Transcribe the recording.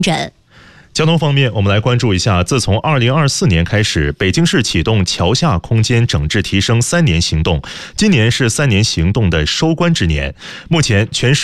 人。 交通方面，我们来关注一下，自从2024年开始，北京市启动桥下空间整治提升3年行动，今年是3年行动的收官之年。目前全市